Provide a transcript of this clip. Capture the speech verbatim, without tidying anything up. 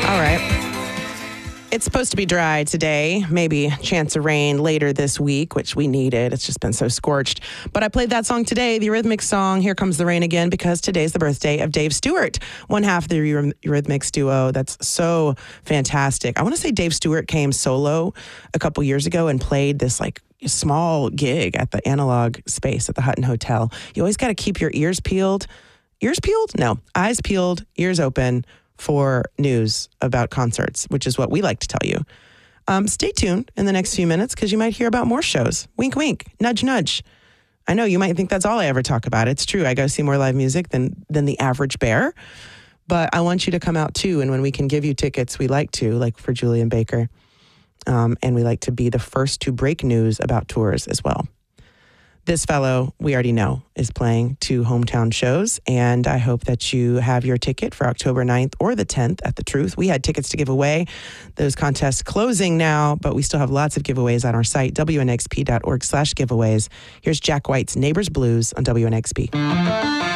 All right. It's supposed to be dry today, maybe chance of rain later this week, which we needed. It's just been so scorched. But I played that song today, the Eurythmics song, Here Comes the Rain Again, because today's the birthday of Dave Stewart, one half of the Eury- Eurythmics duo. That's so fantastic. I want to say Dave Stewart came solo a couple years ago and played this like small gig at the Analog Space at the Hutton Hotel. You always got to keep your ears peeled. Ears peeled? No, eyes peeled, ears open for news about concerts, which is what we like to tell you. Um, stay tuned in the next few minutes because you might hear about more shows. Wink, wink, nudge, nudge. I know you might think that's all I ever talk about. It's true. I go see more live music than than the average bear. But I want you to come out too. And when we can give you tickets, we like to, like for Julian Baker. Um, and we like to be the first to break news about tours as well. This fellow, we already know, is playing two hometown shows, and I hope that you have your ticket for October ninth or the tenth at The Truth. We had tickets to give away. Those contests closing now, but we still have lots of giveaways on our site, W N X P dot org slash giveaways. Here's Jack White's Neighbors Blues on W N X P.